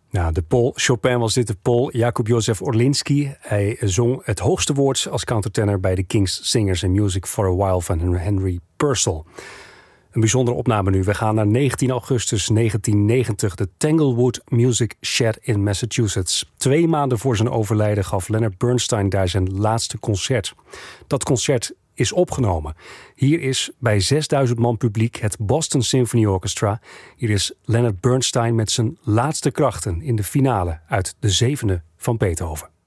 Nou, de Paul Chopin was dit, de Paul Jakub Józef Orlinsky. Hij zong het hoogste woord als countertenor bij de King's Singers and Music for a While van Henry Purcell. Een bijzondere opname nu. We gaan naar 19 augustus 1990, de Tanglewood Music Shed in Massachusetts. 2 maanden voor zijn overlijden gaf Leonard Bernstein daar zijn laatste concert. Dat concert is opgenomen. Hier is bij 6000 man publiek het Boston Symphony Orchestra. Hier is Leonard Bernstein met zijn laatste krachten in de finale uit de 7e van Beethoven.